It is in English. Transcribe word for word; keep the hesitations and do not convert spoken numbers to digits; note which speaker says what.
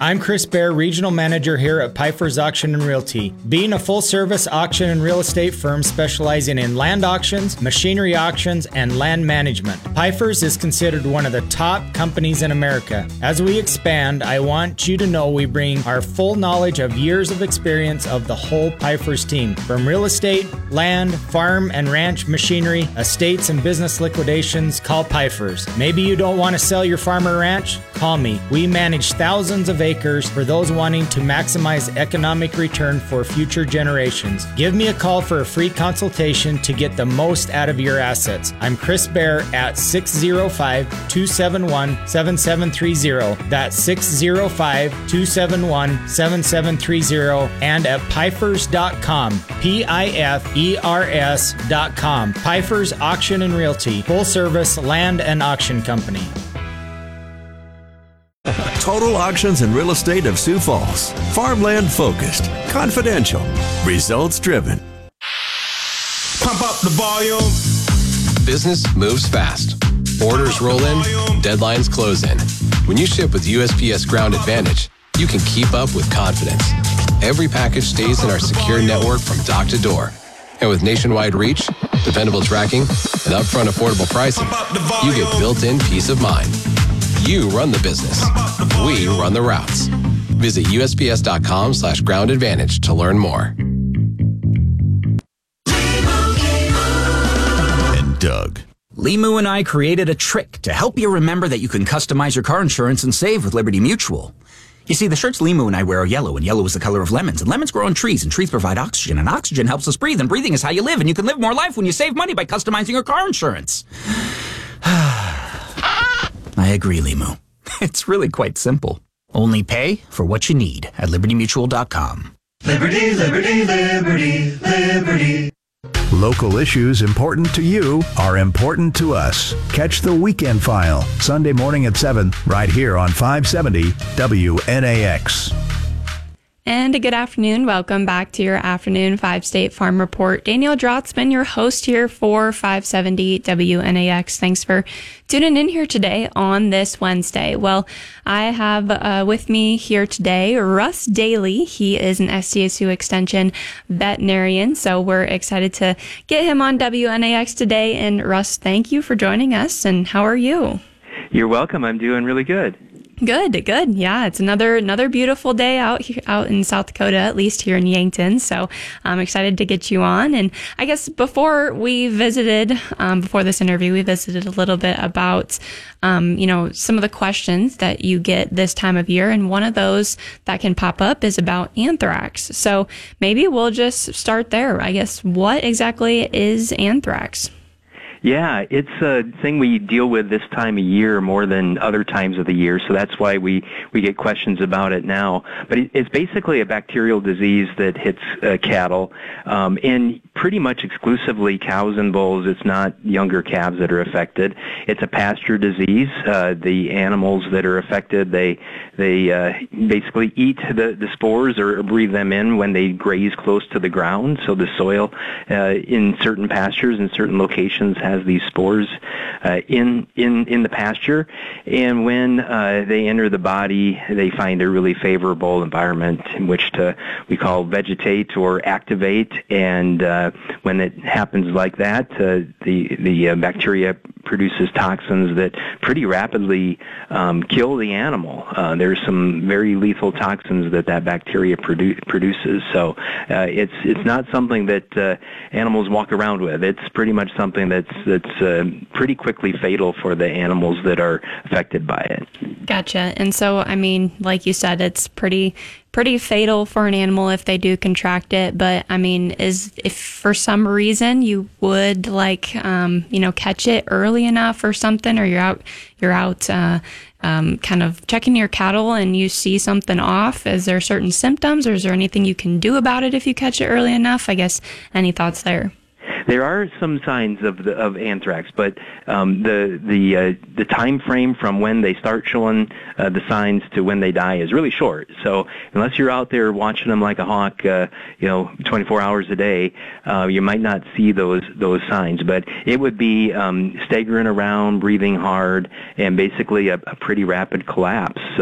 Speaker 1: I'm Chris Bear, Regional Manager here at Pfeiffer's Auction and Realty. Being a full-service auction and real estate firm specializing in land auctions, machinery auctions, and land management, Pfeiffer's is considered one of the top companies in America. As we expand, I want you to know we bring our full knowledge of years of experience of the whole Pfeiffer's team. From real estate, land, farm and ranch machinery, estates and business liquidations, call Pfeiffer's. Maybe you don't want to sell your farm or ranch? Call me. We manage thousands of acres for those wanting to maximize economic return for future generations. Give me a call for a free consultation to get the most out of your assets. I'm Chris Bear at six oh five, two seven one, seven seven three oh. That's six oh five, two seven one, seven seven three oh and at Pfeifers dot com. P I F E R S dot com. Pfeiffer's Auction and Realty, full service land and auction company.
Speaker 2: Total Auctions and Real Estate of Sioux Falls. Farmland focused, confidential, results driven.
Speaker 3: Pump up the volume.
Speaker 4: Business moves fast. Orders roll in, deadlines close in. When you ship with U S P S Ground Advantage, you can keep up with confidence. Every package stays in our secure network from dock to door. And with nationwide reach, dependable tracking, and upfront affordable pricing, you get built-in peace of mind. You run the business. We run the routes. Visit U S P S dot com slash ground advantage to learn more.
Speaker 2: And Doug.
Speaker 5: Limu and I created a trick to help you remember that you can customize your car insurance and save with Liberty Mutual. You see, the shirts Limu and I wear are yellow, and yellow is the color of lemons, and lemons grow on trees, and trees provide oxygen, and oxygen helps us breathe, and breathing is how you live, and you can live more life when you save money by customizing your car insurance. I agree, Limu. It's really quite simple. Only pay for what you need at liberty mutual dot com.
Speaker 6: Liberty, liberty, liberty, liberty.
Speaker 7: Local issues important to you are important to us. Catch the Weekend File, Sunday morning at seven, right here on five seventy W N A X.
Speaker 8: And a good afternoon. Welcome back to your afternoon Five State Farm Report. Danielle Drotzman, your host here for five seventy W N A X. Thanks for tuning in here today on this Wednesday. Well, I have uh, with me here today Russ Daly. He is an S C S U Extension veterinarian, so we're excited to get him on W N A X today. And Russ, thank you for joining us. And how are you?
Speaker 9: You're welcome. I'm doing really good.
Speaker 8: Good, good. Yeah, it's another another beautiful day out here, out in South Dakota, at least here in Yankton. So I'm excited to get you on. And I guess before we visited, um, before this interview, we visited a little bit about, um, you know, some of the questions that you get this time of year. And one of those that can pop up is about anthrax. So maybe we'll just start there. I guess, what exactly is anthrax?
Speaker 9: Yeah, it's a thing we deal with this time of year more than other times of the year, so that's why we, we get questions about it now. But it, it's basically a bacterial disease that hits uh, cattle, um, and pretty much exclusively cows and bulls. It's not younger calves that are affected. It's a pasture disease. Uh, the animals that are affected, they they uh, basically eat the, the spores or breathe them in when they graze close to the ground. So the soil uh, in certain pastures and certain locations has these spores uh, in in in the pasture, and when uh, they enter the body, they find a really favorable environment in which to we call vegetate or activate. And uh, when it happens like that, uh, the the uh, bacteria produces toxins that pretty rapidly um, kill the animal. Uh, there's some very lethal toxins that that bacteria produ- produces. So uh, it's it's not something that uh, animals walk around with. It's pretty much something that's that's uh, pretty quickly fatal for the animals that are affected by it.
Speaker 8: Gotcha. And so, I mean, like you said, it's pretty pretty fatal for an animal if they do contract it. But I mean, is if for some reason you would like, um, you know, catch it early enough or something, or you're out, you're out, uh, um, kind of checking your cattle and you see something off, is there certain symptoms, or is there anything you can do about it if you catch it early enough? I guess, any thoughts there?
Speaker 9: There are some signs of the, of anthrax, but um, the the uh, the time frame from when they start showing uh, the signs to when they die is really short. So unless you're out there watching them like a hawk, uh, you know, twenty-four hours a day, uh, you might not see those those signs. But it would be um, staggering around, breathing hard, and basically a, a pretty rapid collapse.